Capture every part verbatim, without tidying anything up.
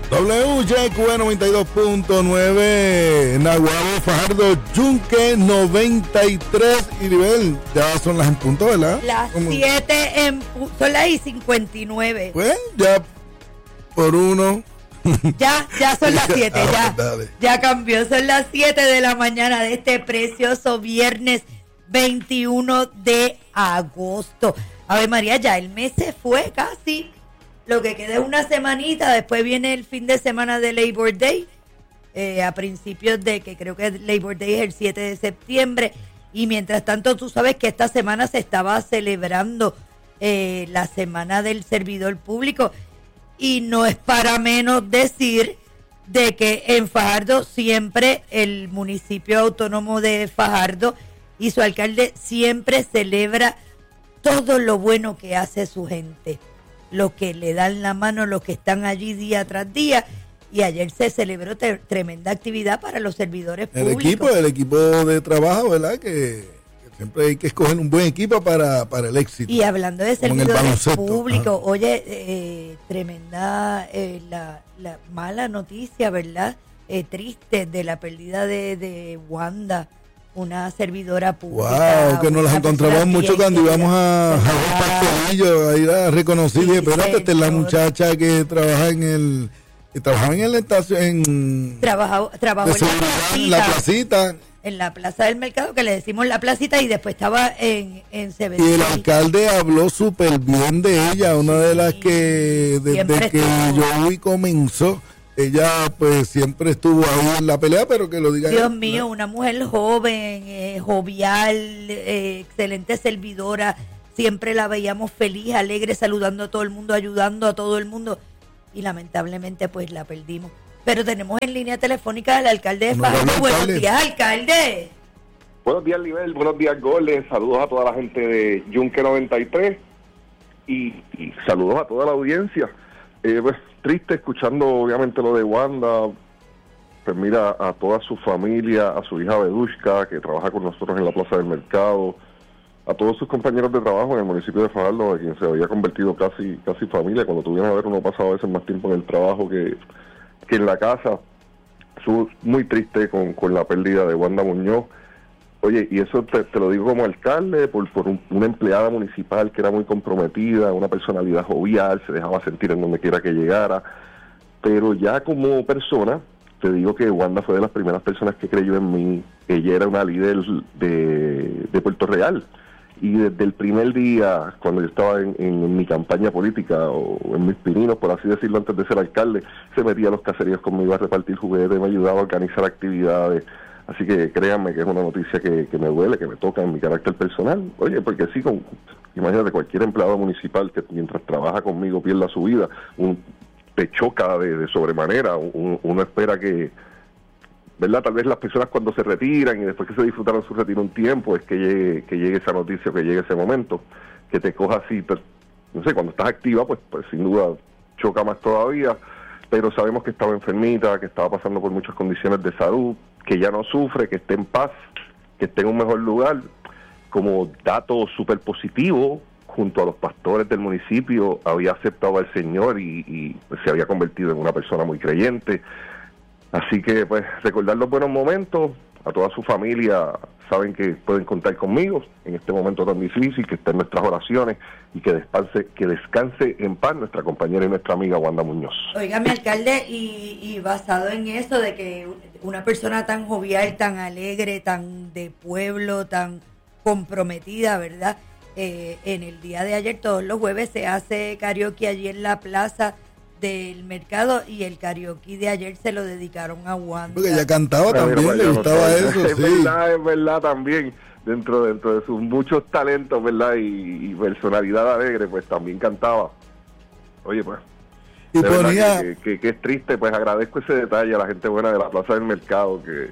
W Y Q noventa y dos punto nueve, Naguabo, Fajardo, Yunque noventa y tres. Y nivel, ya son las en punto, ¿verdad? Las siete en pu- son las y cincuenta y nueve. Pues ya por uno. Ya, ya son las siete, ya, ya cambió. Son las siete de la mañana de este precioso viernes veintiuno de agosto. Ave María, ya el mes se fue casi. Lo que queda es una semanita, después viene el fin de semana de Labor Day, eh, a principios de, que creo que Labor Day es el siete de septiembre, y mientras tanto tú sabes que esta semana se estaba celebrando eh, la Semana del Servidor Público, y no es para menos decir de que en Fajardo siempre el municipio autónomo de Fajardo y su alcalde siempre celebra todo lo bueno que hace su gente, los que le dan la mano, los que están allí día tras día. Y ayer se celebró te- tremenda actividad para los servidores El públicos. equipo, el equipo de trabajo, ¿verdad? Que, que siempre hay que escoger un buen equipo para, para el éxito. Y hablando de Como en el servidores baloncesto. públicos, Ajá. oye, eh, tremenda eh, la, la mala noticia, ¿verdad? Eh, triste de la pérdida de, de Wanda, una servidora pública. Wow, que nos las una encontramos persona mucho bien cuando querida, íbamos a ¿verdad? Javier Pastelillo, ahí la reconocí, Sí, dije, espérate, esta es la señor. muchacha que trabaja en el, que trabajaba en el estación, en Trabajó, trabajó de en la seguridad, en la placita, placita, en la plaza del mercado, que le decimos la placita, y después estaba en, en y el Seven. alcalde habló súper bien de ella, una de las que desde Siempre que estuvo. Joey comenzó, ella pues siempre estuvo ahí en la pelea, pero que lo diga Dios ella. mío, una mujer joven, eh, jovial, eh, excelente servidora. Siempre la veíamos feliz, alegre, saludando a todo el mundo, ayudando a todo el mundo. Y lamentablemente pues la perdimos. Pero tenemos en línea telefónica al alcalde de Honorable Fajardo. Buenos alcalde. días, alcalde. Buenos días, Libel. Buenos días, Goles. Saludos a toda la gente de Yunque noventa y tres y, y saludos a toda la audiencia. Eh, pues triste escuchando obviamente lo de Wanda. Pues mira, a toda su familia, a su hija Bedushka, que trabaja con nosotros en la Plaza del Mercado, a todos sus compañeros de trabajo en el municipio de Fajardo, a quien se había convertido casi casi familia. Cuando tuvieron a ver, uno pasaba a veces más tiempo en el trabajo que, que en la casa. Estuvo muy triste con, con la pérdida de Wanda Muñoz. Oye, y eso te, te lo digo como alcalde, por, por un, una empleada municipal que era muy comprometida, una personalidad jovial, se dejaba sentir en donde quiera que llegara. Pero ya como persona, te digo que Wanda fue de las primeras personas que creyó en mí. Ella era una líder de, de Puerto Real. Y desde el primer día, cuando yo estaba en, en mi campaña política, o en mis pininos, por así decirlo, antes de ser alcalde, se metía a los caseríos conmigo a repartir juguetes, me ayudaba a organizar actividades. Así que créanme que es una noticia que, que me duele, que me toca en mi carácter personal. Oye, porque sí, con, imagínate, cualquier empleado municipal que mientras trabaja conmigo pierda su vida, un, te choca de, de sobremanera. Un, uno espera que, ¿verdad? Tal vez las personas cuando se retiran y después que se disfrutaron su retiro un tiempo, es que llegue, que llegue esa noticia, que llegue ese momento, que te coja así, pero, no sé, cuando estás activa, pues, pues sin duda choca más todavía, pero sabemos que estaba enfermita, que estaba pasando por muchas condiciones de salud, que ya no sufre, que esté en paz, que esté en un mejor lugar. Como dato súper positivo, junto a los pastores del municipio, había aceptado al Señor y, y pues, se había convertido en una persona muy creyente. Así que, pues, recordar los buenos momentos. A toda su familia saben que pueden contar conmigo en este momento tan difícil, que está en nuestras oraciones, y que descanse, que descanse en paz nuestra compañera y nuestra amiga Wanda Muñoz. Óigame, alcalde, y, y basado en eso de que una persona tan jovial, tan alegre, tan de pueblo, tan comprometida, ¿verdad? Eh, en el día de ayer, todos los jueves, se hace karaoke allí en la plaza del mercado, y el karaoke de ayer se lo dedicaron a Wanda. Porque ella cantaba Bueno, también, pues, le yo no gustaba sé. eso, Es sí. verdad, es verdad también. Dentro, dentro de sus muchos talentos, ¿verdad? Y, y personalidad alegre, pues también cantaba. Oye, pues. Y de verdad ponía, que, que, que es triste, pues agradezco ese detalle a la gente buena de la Plaza del Mercado, que,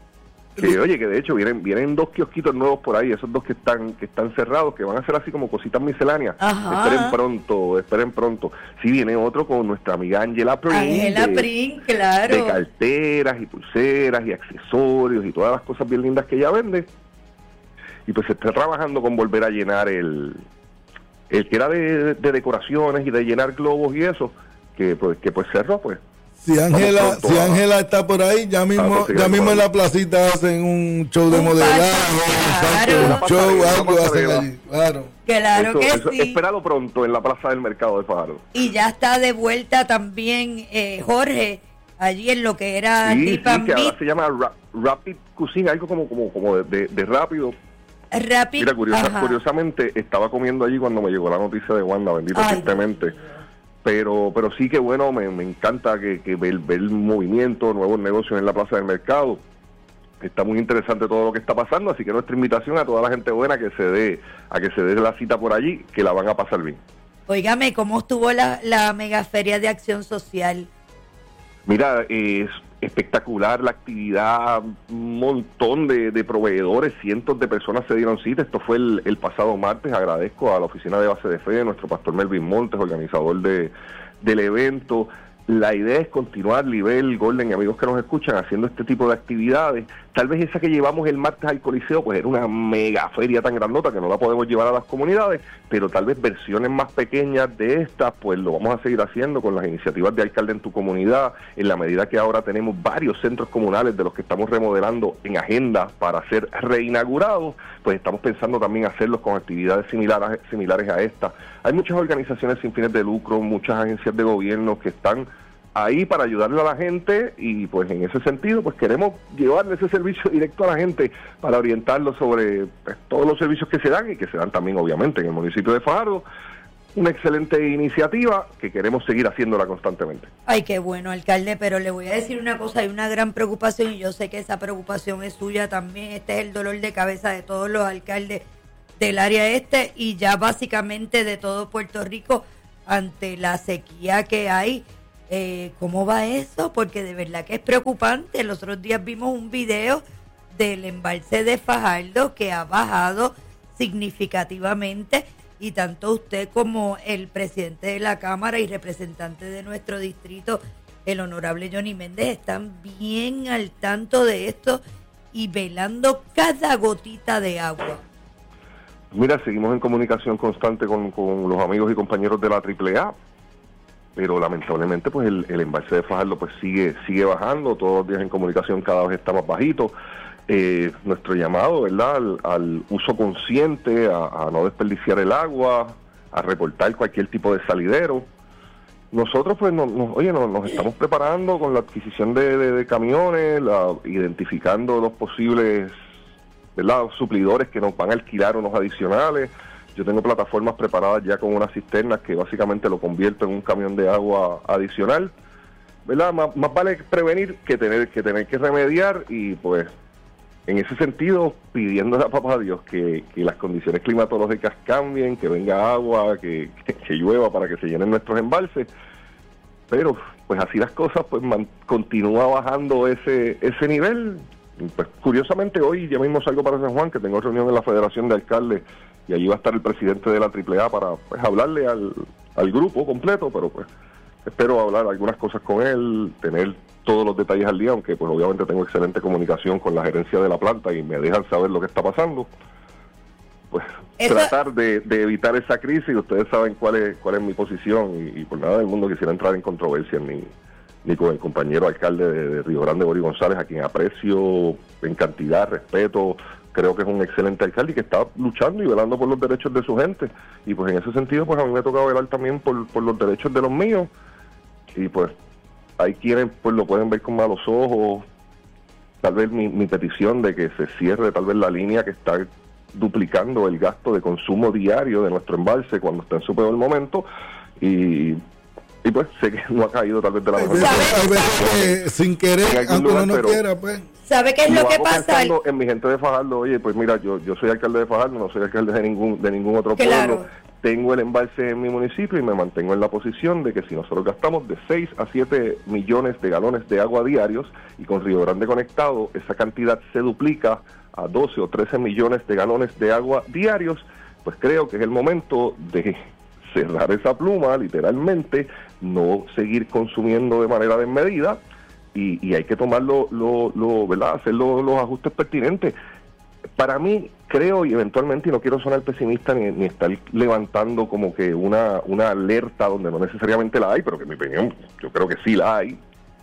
que oye, que de hecho vienen vienen dos kiosquitos nuevos por ahí, esos dos que están que están cerrados, que van a ser así como cositas misceláneas. Ajá. Esperen pronto, esperen pronto. Sí, viene otro con nuestra amiga Angela Prin. Angela de- Prin, claro. de carteras y pulseras y accesorios y todas las cosas bien lindas que ella vende. Y pues se está trabajando con volver a llenar el el que era de, de decoraciones y de llenar globos y eso, que pues que pues cerró, pues. Si Ángela, si Ángela está por ahí, ya mismo, ya mismo en la placita hacen un show de modelaje, claro. un show, algo hacen allí, claro. Claro eso, que eso, sí. Espéralo pronto en la Plaza del Mercado de Fajardo. Y ya está de vuelta también eh, Jorge, allí en lo que era sí, Dip sí, and que ahora Beat. se llama Ra- Rapid Cuisine, algo como como como de, de, de rápido. Rapid, Mira, curiosa, curiosamente, estaba comiendo allí cuando me llegó la noticia de Wanda, bendito Ay, tristemente. Pero pero sí que bueno, me, me encanta que, que ver, ver movimiento, nuevos negocios en la Plaza del Mercado. Está muy interesante todo lo que está pasando, así que nuestra invitación a toda la gente buena que se dé, a que se dé la cita por allí, que la van a pasar bien. Óigame, ¿cómo estuvo la, la mega feria de acción social? Mira, es espectacular la actividad, un montón de, de proveedores, cientos de personas se dieron cita. Esto fue el, el pasado martes. Agradezco a la oficina de base de fe, nuestro pastor Melvin Montes, organizador de, del evento. La idea es continuar, Libel, Golden y amigos que nos escuchan, haciendo este tipo de actividades. Tal vez esa que llevamos el martes al Coliseo, pues era una mega feria tan grandota que no la podemos llevar a las comunidades, pero tal vez versiones más pequeñas de estas, pues lo vamos a seguir haciendo con las iniciativas de alcalde en tu comunidad, en la medida que ahora tenemos varios centros comunales de los que estamos remodelando en agenda para ser reinaugurados, pues estamos pensando también hacerlos con actividades similares, similares a esta. Hay muchas organizaciones sin fines de lucro, muchas agencias de gobierno que están ahí para ayudarle a la gente y pues en ese sentido pues queremos llevarle ese servicio directo a la gente para orientarlos sobre pues, todos los servicios que se dan y que se dan también obviamente en el municipio de Fajardo. Una excelente iniciativa que queremos seguir haciéndola constantemente. Ay, qué bueno, alcalde, pero le voy a decir una cosa, hay una gran preocupación y yo sé que esa preocupación es suya también. Este es el dolor de cabeza de todos los alcaldes del área este y ya básicamente de todo Puerto Rico ante la sequía que hay. Eh, ¿Cómo va eso? Porque de verdad que es preocupante. Los otros días vimos un video del embalse de Fajardo que ha bajado significativamente y tanto usted como el presidente de la Cámara y representante de nuestro distrito, el honorable Johnny Méndez, están bien al tanto de esto y velando cada gotita de agua. Mira, seguimos en comunicación constante con, con los amigos y compañeros de la triple A, pero lamentablemente pues el, el embalse de Fajardo pues sigue sigue bajando, todos los días en comunicación cada vez está más bajito. Eh, nuestro llamado, ¿verdad?, al, al uso consciente, a, a no desperdiciar el agua, a reportar cualquier tipo de salidero. Nosotros pues nos, nos, oye, nos, nos estamos preparando con la adquisición de, de, de camiones, la, identificando los posibles, ¿verdad?, suplidores que nos van a alquilar unos adicionales. Yo tengo plataformas preparadas ya con unas cisternas que básicamente lo convierto en un camión de agua adicional, ¿verdad? Más, más vale prevenir que tener que tener que remediar y pues en ese sentido pidiéndole a papá Dios que, que las condiciones climatológicas cambien, que venga agua, que, que, que llueva para que se llenen nuestros embalses, pero pues así las cosas, pues man, continúa bajando ese ese nivel. Pues curiosamente hoy ya mismo salgo para San Juan, que tengo reunión en la Federación de Alcaldes y allí va a estar el presidente de la triple A para pues hablarle al, al grupo completo, pero pues espero hablar algunas cosas con él, tener todos los detalles al día, aunque pues obviamente tengo excelente comunicación con la gerencia de la planta y me dejan saber lo que está pasando. Pues Eso... tratar de, de evitar esa crisis, ustedes saben cuál es cuál es mi posición y, y por nada del mundo quisiera entrar en controversia ni, ni con el compañero alcalde de, de Río Grande, Borí González, a quien aprecio en cantidad, respeto. Creo que es un excelente alcalde y que está luchando y velando por los derechos de su gente. Y pues en ese sentido, pues a mí me ha tocado velar también por, por los derechos de los míos. Y pues hay quienes pues lo pueden ver con malos ojos. Tal vez mi, mi petición de que se cierre tal vez la línea que está duplicando el gasto de consumo diario de nuestro embalse cuando está en su peor momento. Y... Y pues sé que no ha caído tal vez de la mejor manera. Hay veces que sin querer, aunque uno no quiera, pues. ¿Sabe qué es lo, lo que pasa? En mi gente de Fajardo, oye, pues mira, yo yo soy alcalde de Fajardo, no soy alcalde de ningún de ningún otro claro. pueblo. Tengo el embalse en mi municipio y me mantengo en la posición de que si nosotros gastamos de seis a siete millones de galones de agua diarios y con Río Grande conectado, esa cantidad se duplica a doce o trece millones de galones de agua diarios, pues creo que es el momento de cerrar esa pluma, literalmente, no seguir consumiendo de manera desmedida y, y hay que tomar lo, lo, lo, ¿verdad? Hacer lo, los ajustes pertinentes. Para mí, creo, y eventualmente, y no quiero sonar pesimista ni, ni estar levantando como que una, una alerta donde no necesariamente la hay, pero que en mi opinión, yo creo que sí la hay,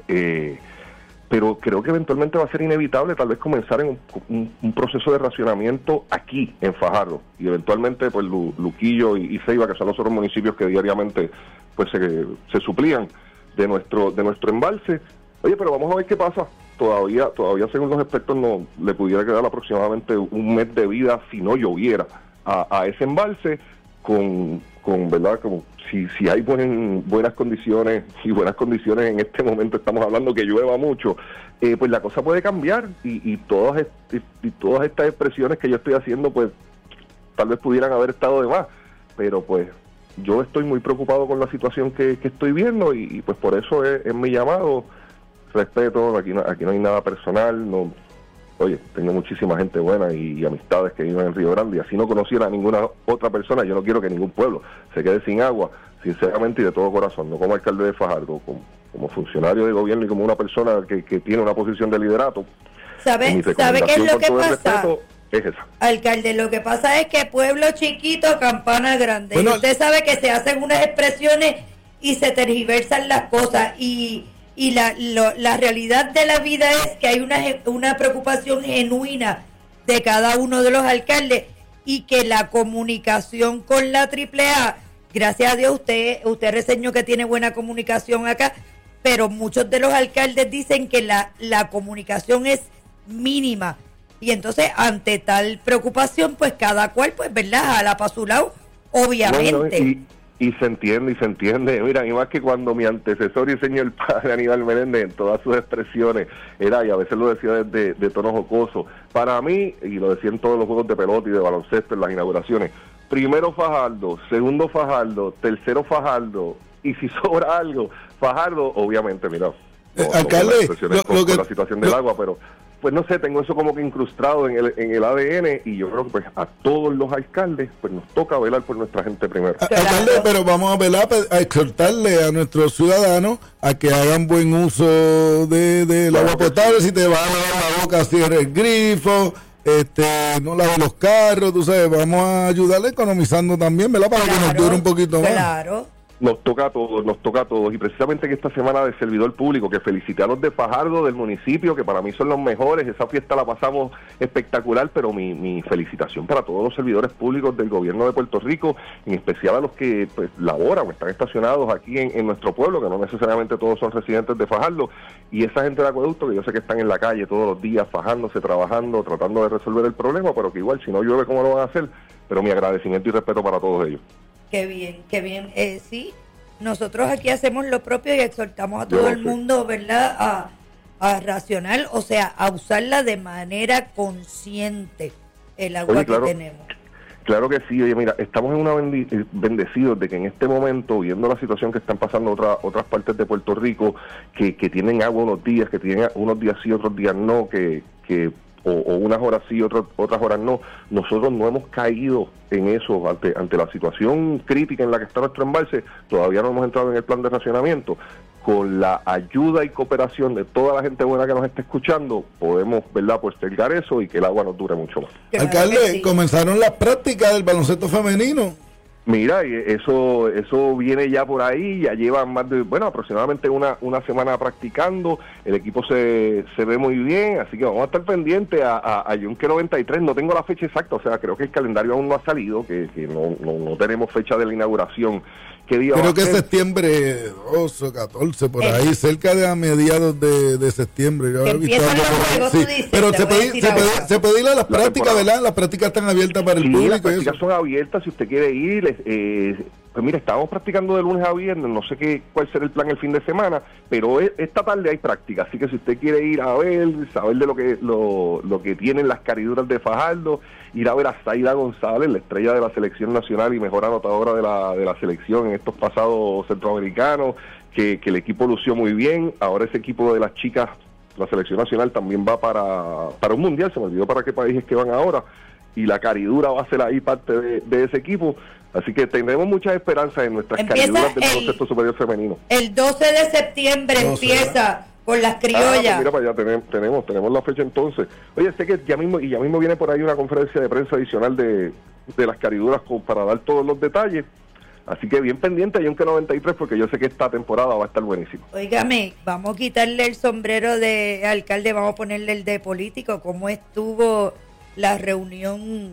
Eh, pero creo que eventualmente va a ser inevitable tal vez comenzar en un, un, un proceso de racionamiento aquí en Fajardo y eventualmente pues Lu, Luquillo y, y Ceiba, que son los otros municipios que diariamente pues se, se suplían de nuestro de nuestro embalse. Oye, pero vamos a ver qué pasa. Todavía todavía según los expertos no le pudiera quedar aproximadamente un mes de vida si no lloviera a, a ese embalse con con verdad como si si hay buen, buenas condiciones y buenas condiciones en este momento estamos hablando que llueva mucho, eh, pues la cosa puede cambiar y, y todas y, y todas estas expresiones que yo estoy haciendo pues tal vez pudieran haber estado de más, pero pues yo estoy muy preocupado con la situación que, que estoy viendo y, y pues por eso es, es mi llamado. Respeto, aquí no, aquí no hay nada personal, no. Oye, tengo muchísima gente buena y, y amistades que viven en Río Grande y así no conociera a ninguna otra persona, yo no quiero que ningún pueblo se quede sin agua, sinceramente y de todo corazón, no como alcalde de Fajardo, como, como funcionario de gobierno y como una persona que, que tiene una posición de liderato. ¿Sabe, ¿sabe qué es lo que pasa? Respeto, es esa. Alcalde, lo que pasa es que pueblo chiquito, campana grande. Bueno, y usted sabe que se hacen unas expresiones y se tergiversan las cosas y... Y la, lo, la realidad de la vida es que hay una, una preocupación genuina de cada uno de los alcaldes y que la comunicación con la triple A, gracias a Dios usted, usted reseñó que tiene buena comunicación acá, pero muchos de los alcaldes dicen que la, la comunicación es mínima. Y entonces, ante tal preocupación, pues cada cual, pues, ¿verdad? A la pa' su lado, obviamente. Bueno, y... Y se entiende, y se entiende. Mira, y más que cuando mi antecesor y señor padre Aníbal Meléndez en todas sus expresiones era, y a veces lo decía de, de tono jocoso, para mí, y lo decía en todos los juegos de pelota y de baloncesto, en las inauguraciones, primero Fajardo, segundo Fajardo, tercero Fajardo, y si sobra algo, Fajardo, obviamente, mira, no, eh, alcalde, no lo, con, lo que, con la situación del lo, agua, pero... Pues no sé, tengo eso como que incrustado en el, en el A D N y yo creo que pues a todos los alcaldes pues nos toca velar por nuestra gente primero. Alcalde, pero vamos a velar, a exhortarle a nuestros ciudadanos a que hagan buen uso del de, de agua potable. Si te vas a lavar la boca, cierre el grifo, este, no laves los carros, tú sabes, vamos a ayudarle economizando también, ¿verdad? Para claro, que nos dure un poquito más. Claro. Nos toca a todos, nos toca a todos y precisamente en esta semana de servidor público que felicité a los de Fajardo del municipio que para mí son los mejores, esa fiesta la pasamos espectacular, pero mi, mi felicitación para todos los servidores públicos del gobierno de Puerto Rico, en especial a los que pues laboran o están estacionados aquí en, en nuestro pueblo, que no necesariamente todos son residentes de Fajardo, y esa gente de acueducto que yo sé que están en la calle todos los días fajándose, trabajando, tratando de resolver el problema, pero que igual si no llueve cómo lo van a hacer, pero mi agradecimiento y respeto para todos ellos. Qué bien, qué bien. Eh, sí, nosotros aquí hacemos lo propio y exhortamos a todo Yo, el sí. mundo, ¿verdad?, a, a racionar, o sea, a usarla de manera consciente, el agua Oye, claro, que tenemos. Claro que sí. Oye, mira, estamos en una bendi- bendecidos de que en este momento, viendo la situación que están pasando otra, otras partes de Puerto Rico, que, que tienen agua unos días, que tienen unos días sí, otros días no, que... que O, o unas horas sí, otras, otras horas no. Nosotros no hemos caído en eso ante, ante la situación crítica en la que está nuestro embalse. Todavía no hemos entrado en el plan de racionamiento. Con la ayuda y cooperación de toda la gente buena que nos está escuchando, podemos, ¿verdad?, postergar eso y que el agua nos dure mucho más. Claro, alcalde, sí. Comenzaron las prácticas del baloncesto femenino. Mira, eso eso viene ya por ahí, ya llevan más de, bueno, aproximadamente una una semana practicando, el equipo se, se ve muy bien, así que vamos a estar pendientes a, a, a Yunque noventa y tres, no tengo la fecha exacta, o sea, creo que el calendario aún no ha salido, que, que no, no, no tenemos fecha de la inauguración. ¿Qué día Creo que es septiembre doce o catorce, por ahí, eh. cerca de a mediados de, de septiembre. Yo había visto algo por ahí. Sí, dices, pero se puede, se, puede, se puede ir a las la prácticas, ¿verdad? Las prácticas están abiertas para el sí, público. Las prácticas eso. son abiertas, si usted quiere ir. Eh, pues mira, estábamos practicando de lunes a viernes, no sé qué cuál será el plan el fin de semana, pero esta tarde hay práctica, así que si usted quiere ir a ver, saber de lo que lo, lo que tienen las cariduras de Fajardo, ir a ver a Zaida González, la estrella de la selección nacional y mejor anotadora de la de la selección en estos pasados centroamericanos, que, que el equipo lució muy bien. Ahora ese equipo de las chicas, la selección nacional, también va para, para un mundial, se me olvidó para qué países que van ahora, y la caridura va a ser ahí parte de, de ese equipo. Así que tenemos muchas esperanzas en nuestras empieza cariduras del el, baloncesto superior femenino. El doce de septiembre no empieza sé. Con las criollas. Ah, pues mira, para allá tenemos, tenemos, tenemos la fecha entonces. Oye, sé que ya mismo, y ya mismo viene por ahí una conferencia de prensa adicional de, de las cariduras con, para dar todos los detalles. Así que bien pendiente a Yunque noventa y tres, porque yo sé que esta temporada va a estar buenísima. Óigame, vamos a quitarle el sombrero de alcalde, vamos a ponerle el de político. ¿Cómo estuvo la reunión?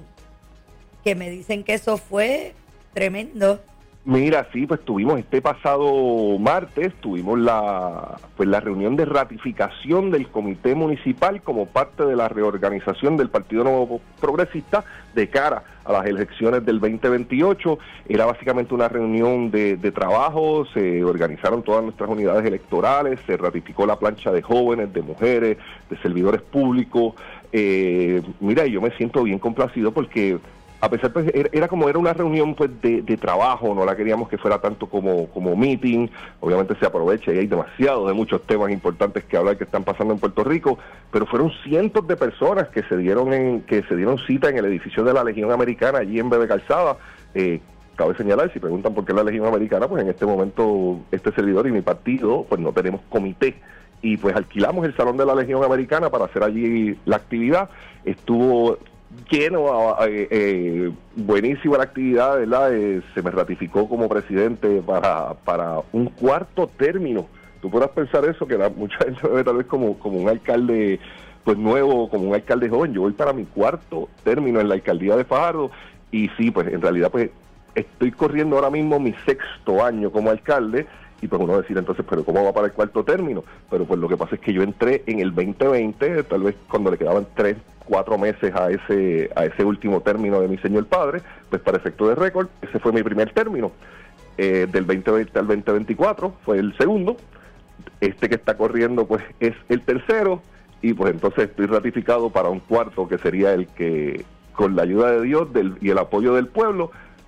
Que me dicen que eso fue tremendo. Mira, sí, pues tuvimos este pasado martes, tuvimos la pues la reunión de ratificación del comité municipal como parte de la reorganización del Partido Nuevo Progresista de cara a las elecciones del veinte veintiocho. Era básicamente una reunión de, de trabajo, se organizaron todas nuestras unidades electorales, se ratificó la plancha de jóvenes, de mujeres, de servidores públicos. Eh, mira, yo me siento bien complacido porque a pesar, pues, era, era como era una reunión pues de, de trabajo, no la queríamos que fuera tanto como, como meeting. Obviamente se aprovecha y hay demasiados de muchos temas importantes que hablar que están pasando en Puerto Rico, pero fueron cientos de personas que se dieron en que se dieron cita en el edificio de la Legión Americana, allí en Bebe Calzada. Eh, cabe señalar, si preguntan por qué la Legión Americana, pues en este momento este servidor y mi partido, pues no tenemos comité, y pues alquilamos el Salón de la Legión Americana para hacer allí la actividad. Estuvo lleno, eh, eh, buenísima la actividad, ¿verdad? Eh, se me ratificó como presidente para, para un cuarto término. Tú podrás pensar eso, que la, mucha gente me ve tal vez como, como un alcalde pues nuevo, como un alcalde joven. Yo voy para mi cuarto término en la alcaldía de Fajardo, y sí, pues en realidad pues estoy corriendo ahora mismo mi sexto año como alcalde. Y pues uno decir entonces, pero ¿cómo va para el cuarto término? Pero pues lo que pasa es que yo entré en el veinte veinte, tal vez cuando le quedaban tres, cuatro meses a ese a ese último término de mi señor padre, pues para efecto de récord, ese fue mi primer término. Eh, del veinte veinte al veinte veinticuatro fue el segundo. Este que está corriendo pues es el tercero, y pues entonces estoy ratificado para un cuarto, que sería el que, con la ayuda de Dios del, y el apoyo del pueblo,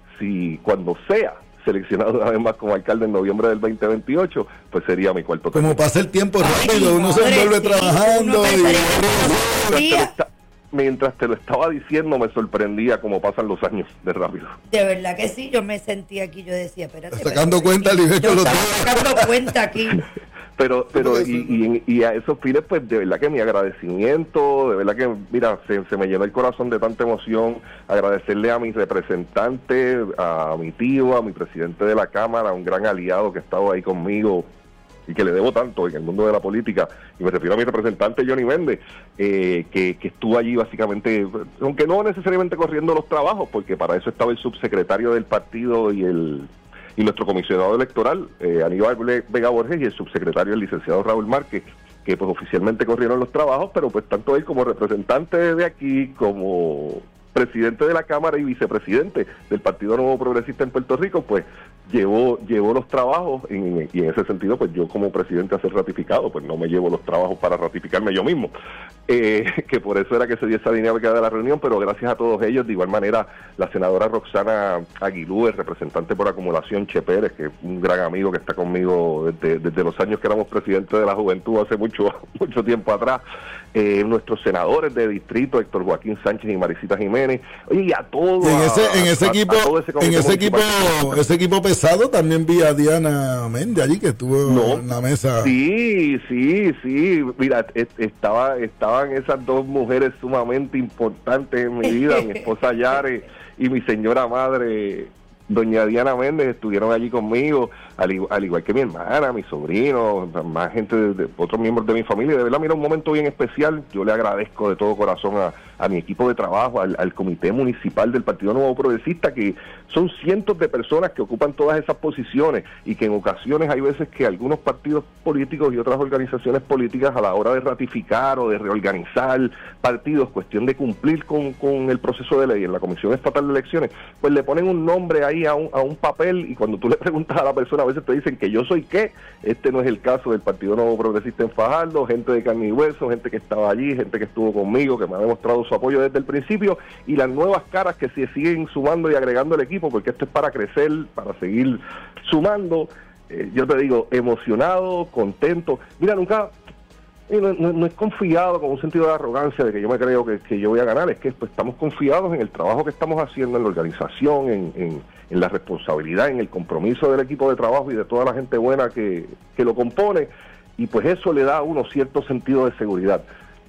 si cuando sea seleccionado una vez más como alcalde en noviembre del veinte veintiocho, pues sería mi cuarto término. Como pasa el tiempo rápido, Ay, uno se envuelve sí, trabajando y... Mientras te, mientras te lo estaba diciendo, me sorprendía cómo pasan los años de rápido. De verdad que sí, yo me sentía aquí, yo decía, espérate. Sacando espérate, cuenta, yo, yo yo estaba sacando cuenta aquí. Pero, pero y, y, y a esos fines, pues de verdad que mi agradecimiento, de verdad que, mira, se, se me llenó el corazón de tanta emoción. Agradecerle a mi representante, a mi tío, a mi presidente de la Cámara, un gran aliado que ha estado ahí conmigo y que le debo tanto en el mundo de la política, y me refiero a mi representante Johnny Méndez, eh, que, que estuvo allí básicamente, aunque no necesariamente corriendo los trabajos, porque para eso estaba el subsecretario del partido y el y nuestro comisionado electoral, eh, Aníbal Vega Borges, y el subsecretario, el licenciado Raúl Márquez, que pues oficialmente corrieron los trabajos, pero pues tanto él como representante de aquí, como presidente de la Cámara y vicepresidente del Partido Nuevo Progresista en Puerto Rico, pues llevó llevó los trabajos, en, y en ese sentido, pues yo como presidente a ser ratificado, pues no me llevo los trabajos para ratificarme yo mismo, eh, que por eso era que se dio esa dinámica de la reunión, pero gracias a todos ellos. De igual manera, la senadora Roxana Aguilú, el representante por acumulación Che Pérez, que es un gran amigo que está conmigo desde, desde los años que éramos presidentes de la juventud, hace mucho mucho tiempo atrás, eh, nuestros senadores de distrito, Héctor Joaquín Sánchez y Marisita Jiménez, oye, y a todos. En ese, en ese a, equipo, a ese en ese equipo, ese equipo pesado también vi a Diana Méndez allí, que estuvo no, en la mesa. Sí, sí, sí. Mira, estaba, estaban esas dos mujeres sumamente importantes en mi vida, mi esposa Yare y mi señora madre, doña Diana Méndez, estuvieron allí conmigo, al igual, al igual que mi hermana, mi sobrino, más gente, de, de otros miembros de mi familia. De verdad, mira, un momento bien especial. Yo le agradezco de todo corazón a, a mi equipo de trabajo, al, al comité municipal del Partido Nuevo Progresista, que son cientos de personas que ocupan todas esas posiciones, y que en ocasiones hay veces que algunos partidos políticos y otras organizaciones políticas, a la hora de ratificar o de reorganizar partidos, cuestión de cumplir con, con el proceso de ley en la Comisión Estatal de Elecciones, pues le ponen un nombre ahí a un, a un papel, y cuando tú le preguntas a la persona, a veces te dicen que yo soy qué. Este no es el caso del Partido Nuevo Progresista en Fajardo, gente de carne y hueso, gente que estaba allí, gente que estuvo conmigo, que me ha demostrado su apoyo desde el principio, y las nuevas caras que se siguen sumando y agregando al equipo, porque esto es para crecer, para seguir sumando. Eh, yo te digo, emocionado, contento. Mira, nunca... No, no, no es confiado con un sentido de arrogancia de que yo me creo que, que yo voy a ganar, es que pues, estamos confiados en el trabajo que estamos haciendo, en la organización, en, en, en la responsabilidad, en el compromiso del equipo de trabajo y de toda la gente buena que, que lo compone, y pues eso le da a uno cierto sentido de seguridad.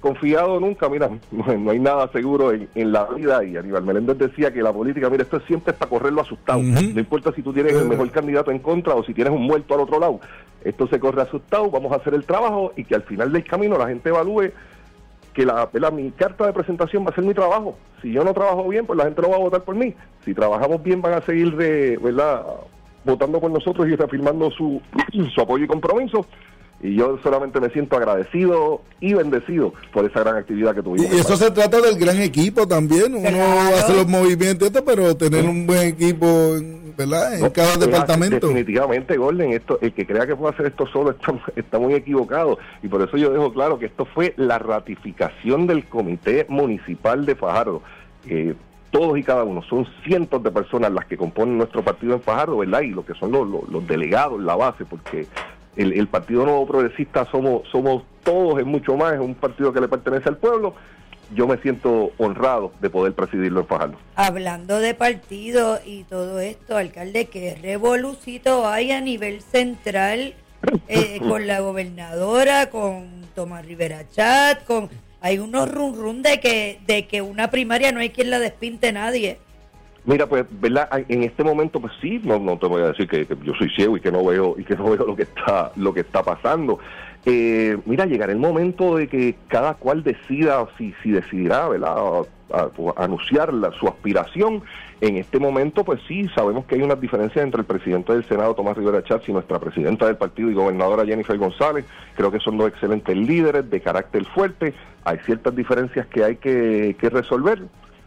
confiado nunca, mira, no, no hay nada seguro en, en la vida, y Aníbal Meléndez decía que la política, mira, esto siempre es para correrlo asustado, uh-huh. no importa si tú tienes uh-huh. el mejor candidato en contra o si tienes un muerto al otro lado, esto se corre asustado, vamos a hacer el trabajo y que al final del camino la gente evalúe que la, la mi carta de presentación va a ser mi trabajo. Si yo no trabajo bien, pues la gente no va a votar por mí. Si trabajamos bien, van a seguir de, ¿verdad?, votando por nosotros y reafirmando su, su apoyo y compromiso. Y yo solamente me siento agradecido y bendecido por esa gran actividad que tuvimos. Y eso se trata del gran equipo también. Uno claro. hace los movimientos, pero tener sí. un buen equipo, ¿verdad?, en no, cada departamento. Definitivamente, Gordon, esto, el que crea que puede hacer esto solo está, está muy equivocado. Y por eso yo dejo claro que esto fue la ratificación del Comité Municipal de Fajardo. Eh, todos y cada uno, son cientos de personas las que componen nuestro partido en Fajardo, ¿verdad? Y lo que son los, los, los delegados, la base, porque el, el Partido Nuevo Progresista somos somos todos, es mucho más, es un partido que le pertenece al pueblo. Yo me siento honrado de poder presidirlo en Fajardo. Hablando de partido y todo esto, alcalde, ¿qué revolucito hay a nivel central eh, con la gobernadora, con Tomás Rivera Chat, con... Hay unos run run de que de que una primaria no hay quien la despinte nadie. Mira, pues, ¿verdad? En este momento, pues sí, no, no te voy a decir que, que yo soy ciego y que no veo y que no veo lo que está lo que está pasando. Eh, mira, llegará el momento de que cada cual decida si si decidirá, ¿verdad?, a, a, a anunciar la, su aspiración. En este momento, pues sí, sabemos que hay unas diferencias entre el presidente del Senado, Tomás Rivera Chatz, y nuestra presidenta del partido y gobernadora, Jennifer González. Creo que son dos excelentes líderes de carácter fuerte. Hay ciertas diferencias que hay que, que resolver.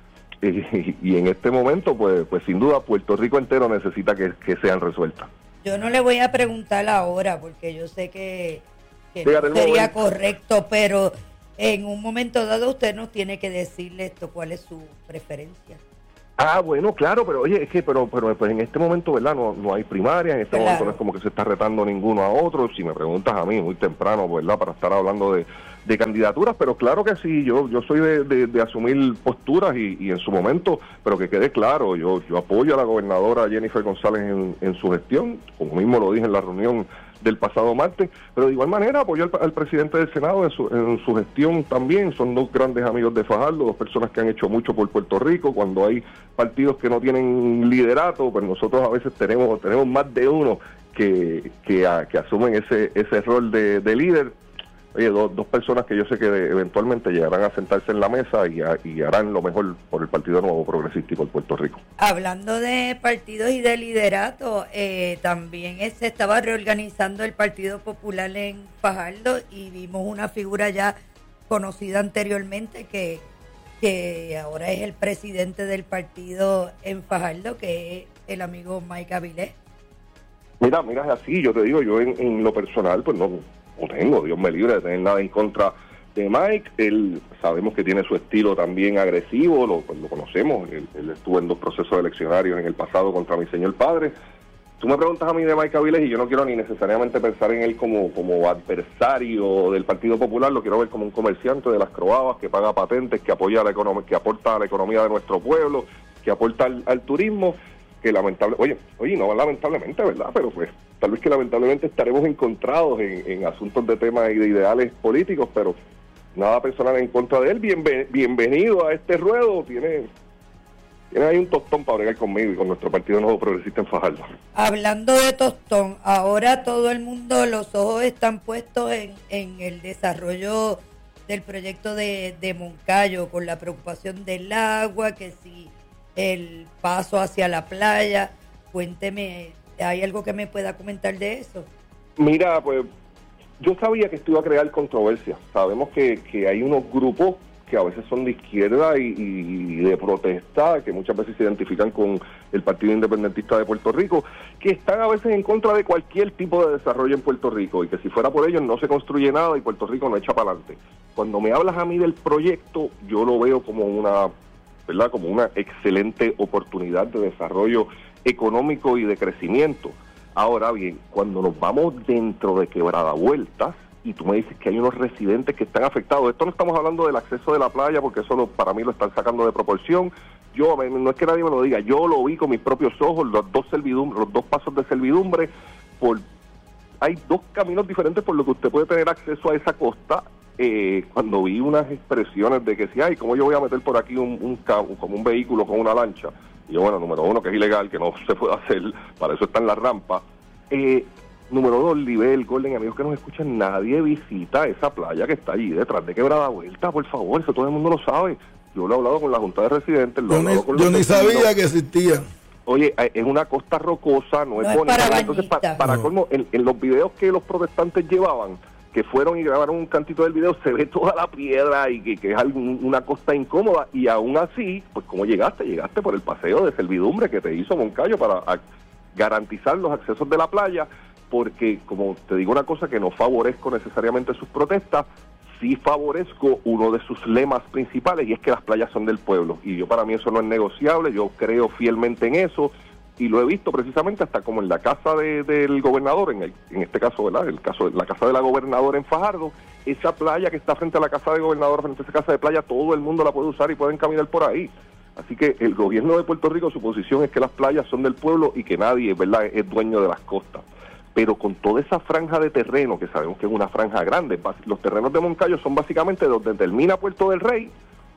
Y, y en este momento, pues pues sin duda, Puerto Rico entero necesita que, que sean resueltas. Yo no le voy a preguntar ahora, porque yo sé que, que no sería correcto, pero en un momento dado usted nos tiene que decirle esto, cuál es su preferencia. Ah, bueno, claro, pero oye, es que pero pero pues en este momento, ¿verdad? No no hay primaria, en este claro. momento no es como que se está retando ninguno a otro. Si me preguntas a mí, muy temprano, ¿verdad?, para estar hablando de, de candidaturas, pero claro que sí, yo yo soy de, de, de asumir posturas y, y en su momento, pero que quede claro, yo yo apoyo a la gobernadora Jennifer González en, en su gestión, como mismo lo dije en la reunión del pasado martes, pero de igual manera apoyo al, al presidente del Senado en su, en su gestión también. Son dos grandes amigos de Fajardo, dos personas que han hecho mucho por Puerto Rico. Cuando hay partidos que no tienen liderato, pues nosotros a veces tenemos tenemos más de uno que que, a, que asumen ese ese rol de, de líder. Oye, dos, dos personas que yo sé que eventualmente llegarán a sentarse en la mesa y, a, y harán lo mejor por el Partido Nuevo Progresista y por Puerto Rico. Hablando de partidos y de liderato, eh, también se estaba reorganizando el Partido Popular en Fajardo y vimos una figura ya conocida anteriormente que, que ahora es el presidente del partido en Fajardo, que es el amigo Mike Avilés. Mira, mira, es así, yo te digo, yo en, en lo personal, pues no... no tengo, Dios me libre de tener nada en contra de Mike. Él sabemos que tiene su estilo también agresivo, lo, pues, lo conocemos, él, él estuvo en dos procesos eleccionarios en el pasado contra mi señor padre. Tú me preguntas a mí de Mike Avilés y yo no quiero ni necesariamente pensar en él como, como adversario del Partido Popular, lo quiero ver como un comerciante de las croabas que paga patentes, que apoya la economía, que aporta a la economía de nuestro pueblo, que aporta al, al turismo, que lamentable, oye, oye, no lamentablemente, ¿verdad? Pero pues tal vez que lamentablemente estaremos encontrados en, en asuntos de temas y de ideales políticos, pero nada personal en contra de él. Bienven, bienvenido a este ruedo. Tiene, tiene ahí un tostón para bregar conmigo y con nuestro Partido Nuevo Progresista en Fajardo. Hablando de tostón, ahora todo el mundo, los ojos están puestos en, en el desarrollo del proyecto de, de Moncayo, con la preocupación del agua, que si el paso hacia la playa. Cuénteme, ¿hay algo que me pueda comentar de eso? Mira, pues yo sabía que esto iba a crear controversia. Sabemos que, que hay unos grupos que a veces son de izquierda y, y de protesta, que muchas veces se identifican con el Partido Independentista de Puerto Rico, que están a veces en contra de cualquier tipo de desarrollo en Puerto Rico y que si fuera por ellos no se construye nada y Puerto Rico no echa para adelante. Cuando me hablas a mí del proyecto, yo lo veo como una... ¿verdad? Como una excelente oportunidad de desarrollo económico y de crecimiento. Ahora bien, cuando nos vamos dentro de Quebrada Vueltas y tú me dices que hay unos residentes que están afectados, esto no estamos hablando del acceso de la playa porque eso lo, para mí lo están sacando de proporción. Yo, no es que nadie me lo diga, yo lo vi con mis propios ojos, los dos servidumbres, los dos pasos de servidumbre, por hay dos caminos diferentes por los que usted puede tener acceso a esa costa eh, cuando vi unas expresiones de que si, ay, ¿cómo yo voy a meter por aquí un, un, un como un vehículo con una lancha? Y yo, bueno, número uno, que es ilegal, que no se puede hacer, para eso está en la rampa. Eh, número dos, Libel, Golden, amigos que nos escuchan, nadie visita esa playa que está allí detrás de Quebrada Vuelta, por favor, eso todo el mundo lo sabe. Yo lo he hablado con la Junta de Residentes, lo he hablado con los Yo ni sabía que existía. Oye, es una costa rocosa, no, no es bonita. Para Entonces, para, para no. colmo, en, en los videos que los protestantes llevaban, que fueron y grabaron un cantito del video, se ve toda la piedra y que, que es algún, una costa incómoda, y aún así, pues ¿cómo llegaste? Llegaste por el paseo de servidumbre que te hizo Moncayo para a, garantizar los accesos de la playa, porque, como te digo una cosa, que no favorezco necesariamente sus protestas, sí favorezco uno de sus lemas principales, y es que las playas son del pueblo, y yo para mí eso no es negociable, yo creo fielmente en eso, y lo he visto precisamente hasta como en la casa de, del gobernador, en, el, en este caso, ¿verdad? El caso de la casa de la gobernadora en Fajardo, esa playa que está frente a la casa de gobernador, frente a esa casa de playa, todo el mundo la puede usar y pueden caminar por ahí. Así que el gobierno de Puerto Rico, su posición es que las playas son del pueblo y que nadie, ¿verdad?, es dueño de las costas. Pero con toda esa franja de terreno, que sabemos que es una franja grande, los terrenos de Moncayo son básicamente donde termina Puerto del Rey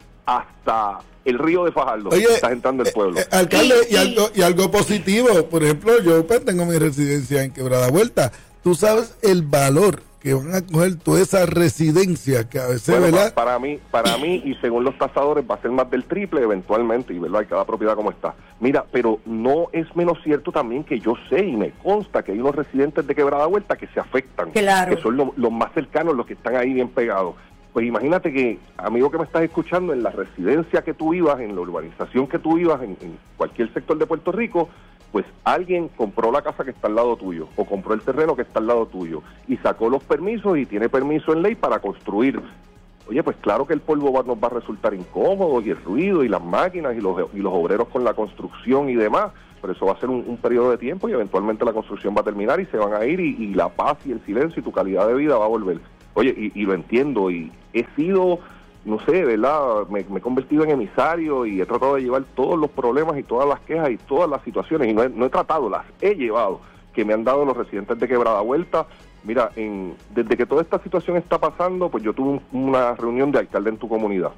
hasta el río de Fajardo. Oye, está entrando el pueblo. Eh, eh, alcalde, y, y, algo, y algo positivo, por ejemplo, yo pues, tengo mi residencia en Quebrada Vuelta. Tú sabes el valor que van a coger toda esa residencia que a veces, bueno, ¿verdad? Para, para mí, para mí y según los tasadores va a ser más del triple eventualmente, y verdad, hay cada propiedad como está. Mira, pero no es menos cierto también que yo sé y me consta que hay unos residentes de Quebrada Vuelta que se afectan, claro, que son lo, los más cercanos, los que están ahí bien pegados. Pues imagínate que, amigo que me estás escuchando, en la residencia que tú vivas, en la urbanización que tú vivas, en, en cualquier sector de Puerto Rico, pues alguien compró la casa que está al lado tuyo, o compró el terreno que está al lado tuyo, y sacó los permisos y tiene permiso en ley para construir. Oye, pues claro que el polvo va, nos va a resultar incómodo, y el ruido, y las máquinas, y los, y los obreros con la construcción y demás, pero eso va a ser un, un periodo de tiempo, y eventualmente la construcción va a terminar, y se van a ir, y, y la paz, y el silencio, y tu calidad de vida va a volver. Oye, y, y lo entiendo, y he sido, no sé, ¿verdad? Me, me he convertido en emisario y he tratado de llevar todos los problemas y todas las quejas y todas las situaciones, y no he, no he tratado, las he llevado, que me han dado los residentes de Quebrada Vuelta. Mira, en, desde que toda esta situación está pasando, pues yo tuve un, una reunión de alcalde en tu comunidad.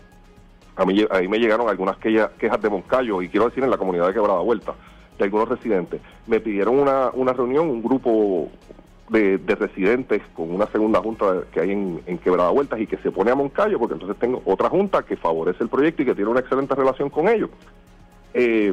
A mí, ahí me llegaron algunas quejas, quejas de Moncayo, y quiero decir en la comunidad de Quebrada Vuelta, de algunos residentes. Me pidieron una, una reunión, un grupo De, de residentes con una segunda junta que hay en, en Quebrada Vueltas, y que se pone a Moncayo, porque entonces tengo otra junta que favorece el proyecto y que tiene una excelente relación con ellos. Eh,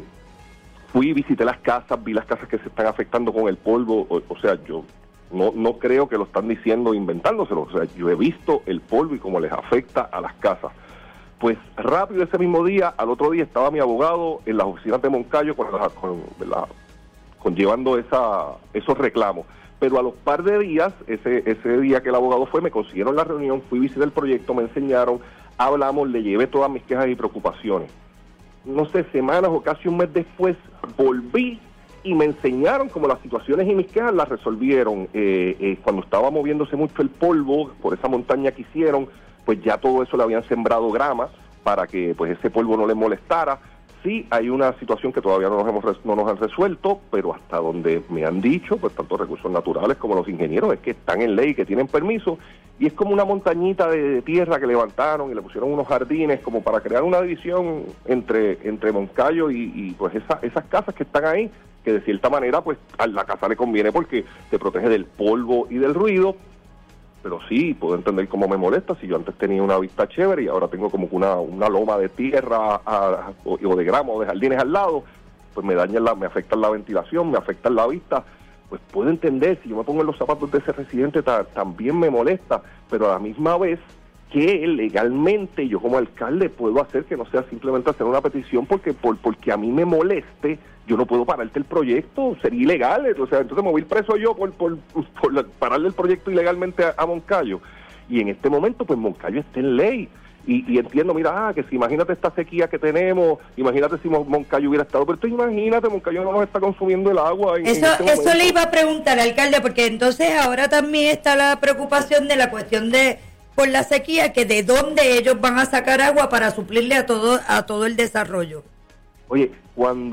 fui, visité las casas, vi las casas que se están afectando con el polvo, o, o sea, yo no, no creo que lo están diciendo inventándoselo, o sea, yo he visto el polvo y cómo les afecta a las casas. Pues rápido ese mismo día, al otro día estaba mi abogado en las oficinas de Moncayo con, la, con, la, con llevando esa, esos reclamos. Pero a los par de días, ese ese día que el abogado fue, me consiguieron la reunión, fui a visitar el proyecto, me enseñaron, hablamos, le llevé todas mis quejas y preocupaciones. No sé, semanas o casi un mes después, volví y me enseñaron cómo las situaciones y mis quejas las resolvieron. Eh, eh, cuando estaba moviéndose mucho el polvo por esa montaña que hicieron, pues ya todo eso le habían sembrado grama para que pues ese polvo no les molestara. Sí, hay una situación que todavía no nos hemos no nos han resuelto, pero hasta donde me han dicho, pues tanto recursos naturales como los ingenieros, es que están en ley, que tienen permiso, y es como una montañita de, de tierra que levantaron y le pusieron unos jardines como para crear una división entre entre Moncayo y, y pues esa, esas casas que están ahí, que de cierta manera pues a la casa le conviene porque te protege del polvo y del ruido. Pero sí, puedo entender cómo me molesta si yo antes tenía una vista chévere y ahora tengo como una, una loma de tierra a, a, o, o de grama o de jardines al lado, pues me dañan la, me afectan la ventilación, me afectan la vista. Pues puedo entender, si yo me pongo en los zapatos de ese residente ta, también me molesta, pero a la misma vez que legalmente yo como alcalde puedo hacer que no sea simplemente hacer una petición porque por porque a mí me moleste, yo no puedo pararte el proyecto, sería ilegal, o sea, entonces me voy preso yo por, por, por pararle el proyecto ilegalmente a, a Moncayo. Y en este momento, pues Moncayo está en ley. Y, y entiendo, mira, ah, que si imagínate esta sequía que tenemos, imagínate si Moncayo hubiera estado, pero tú imagínate, Moncayo no nos está consumiendo el agua. En, eso en este eso le iba a preguntar, alcalde, porque entonces ahora también está la preocupación de la cuestión de por la sequía, que de dónde ellos van a sacar agua para suplirle a todo a todo el desarrollo. Oye, cuando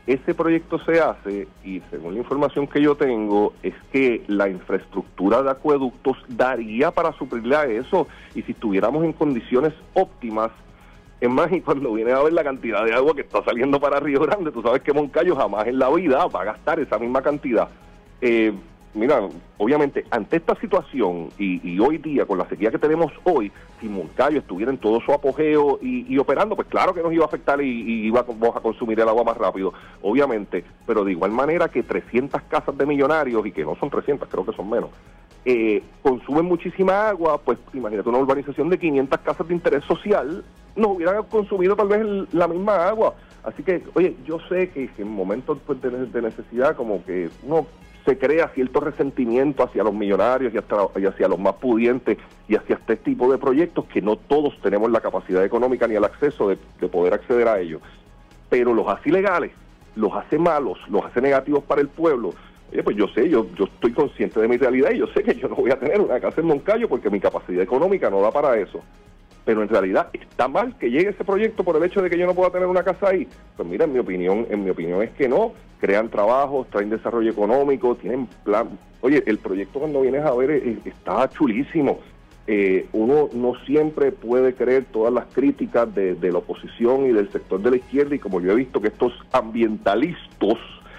ese proyecto se hace y según la información que yo tengo es que la infraestructura de acueductos daría para suplirle a eso, y si estuviéramos en condiciones óptimas, es más, y cuando viene a ver la cantidad de agua que está saliendo para Río Grande, tú sabes que Moncayo jamás en la vida va a gastar esa misma cantidad. Eh, mira, obviamente, ante esta situación y, y hoy día, con la sequía que tenemos hoy, si Moncayo estuviera en todo su apogeo y, y operando, pues claro que nos iba a afectar y, y íbamos a consumir el agua más rápido, obviamente, pero de igual manera que trescientas casas de millonarios, y que no son trescientas, creo que son menos, eh, consumen muchísima agua, pues imagínate una urbanización de quinientas casas de interés social, nos hubieran consumido tal vez el, la misma agua. Así que, oye, yo sé que, que en momentos pues, de, de necesidad como que uno se crea cierto resentimiento hacia los millonarios y, hasta, y hacia los más pudientes y hacia este tipo de proyectos que no todos tenemos la capacidad económica ni el acceso de, de poder acceder a ellos. Pero los hace ilegales, los hace malos, los hace negativos para el pueblo. Oye, pues yo sé, yo, yo estoy consciente de mi realidad y yo sé que yo no voy a tener una casa en Moncayo porque mi capacidad económica no da para eso. Pero en realidad está mal que llegue ese proyecto por el hecho de que yo no pueda tener una casa ahí. Pues mira, en mi opinión, en mi opinión es que no, crean trabajos, traen desarrollo económico, tienen plan. Oye, el proyecto cuando vienes a ver eh, está chulísimo. Eh, uno no siempre puede creer todas las críticas de, de la oposición y del sector de la izquierda, y como yo he visto que estos ambientalistas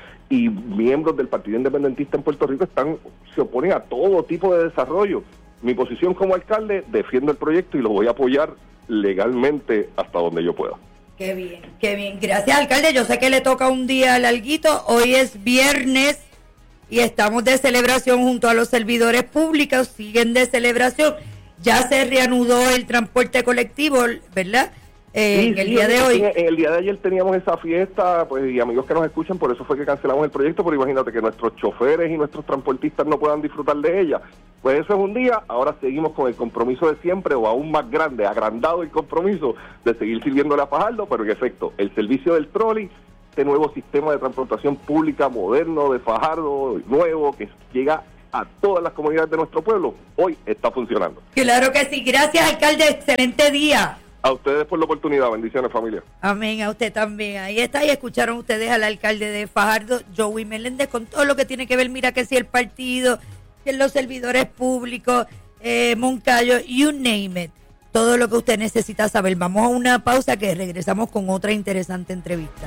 y miembros del Partido Independentista en Puerto Rico están se oponen a todo tipo de desarrollo. Mi posición como alcalde, defiendo el proyecto y lo voy a apoyar legalmente hasta donde yo pueda. Qué bien, qué bien. Gracias, alcalde. Yo sé que le toca un día larguito. Hoy es viernes y estamos de celebración junto a los servidores públicos. Siguen de celebración. Ya se reanudó el transporte colectivo, ¿verdad? Eh, sí, en el sí, día de hoy. En el día de ayer teníamos esa fiesta, pues, y amigos que nos escuchan, por eso fue que cancelamos el proyecto, pero imagínate que nuestros choferes y nuestros transportistas no puedan disfrutar de ella. Pues eso es un día, ahora seguimos con el compromiso de siempre, o aún más grande, agrandado el compromiso de seguir sirviéndole a Fajardo, pero en efecto, el servicio del trolley, este nuevo sistema de transportación pública moderno de Fajardo, nuevo, que llega a todas las comunidades de nuestro pueblo, hoy está funcionando. Claro que sí. Gracias, alcalde. Excelente día. A ustedes por la oportunidad. Bendiciones, familia. Amén, a usted también. Ahí está, y escucharon ustedes al alcalde de Fajardo, Joey Meléndez, con todo lo que tiene que ver, mira que si el partido, que los servidores públicos, eh, Moncayo, you name it, todo lo que usted necesita saber. Vamos a una pausa que regresamos con otra interesante entrevista.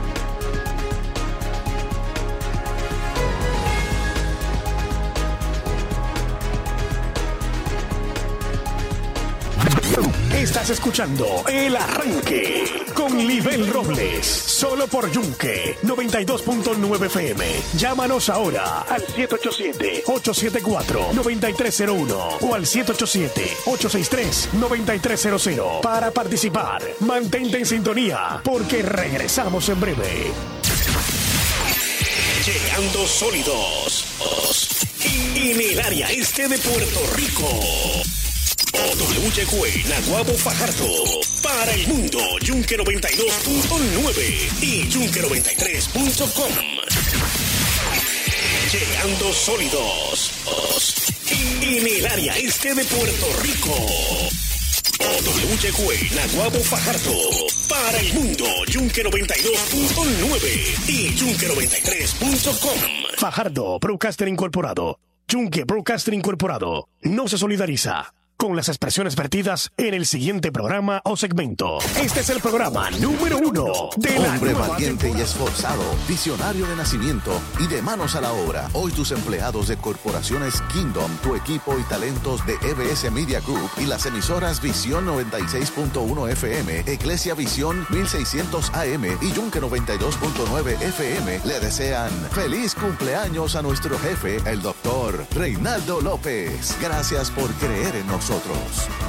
Estás escuchando El Arranque con Libel Robles, solo por Yunque noventa y dos punto nueve F M. Llámanos ahora al siete ocho siete, ocho siete cuatro, nueve tres cero uno o al siete ocho siete, ocho seis tres, nueve tres cero cero para participar. Mantente en sintonía porque regresamos en breve. Llegando sólidos en el área este de Puerto Rico. W Y Q Naguabo Fajardo para el mundo, Yunque noventa y dos punto nueve y Yunque noventa y tres punto com. Llegando sólidos en el área este de Puerto Rico. W Y Q Naguabo Fajardo para el mundo, Yunque noventa y dos punto nueve y Yunque noventa y tres punto com. Fajardo Broadcaster Incorporado. Yunque Broadcaster Incorporado no se solidariza con las expresiones vertidas en el siguiente programa o segmento. Este es el programa número uno de la Hombre valiente y esforzado, visionario de nacimiento y de manos a la obra. Hoy tus empleados de corporaciones Kingdom, tu equipo y talentos de E B S Media Group y las emisoras Visión noventa y seis punto uno F M, Iglesia Visión mil seiscientos A M y Yunque noventa y dos punto nueve F M le desean feliz cumpleaños a nuestro jefe, el doctor Reinaldo López. Gracias por creer en nosotros.